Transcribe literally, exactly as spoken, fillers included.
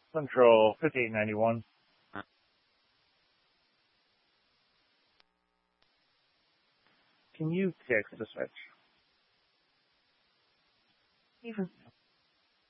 Central fifty-eight ninety-one. Can you text the switch? Even